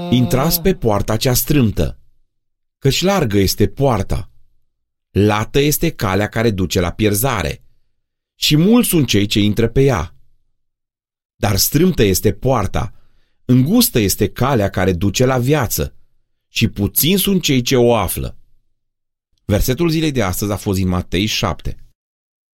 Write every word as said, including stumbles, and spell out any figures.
Intrați pe poarta cea strâmtă, căci largă este poarta, lată este calea care duce la pierzare, și mulți sunt cei ce intră pe ea. Dar strâmtă este poarta, îngustă este calea care duce la viață, și puțini sunt cei ce o află. Versetul zilei de astăzi a fost din Matei șapte.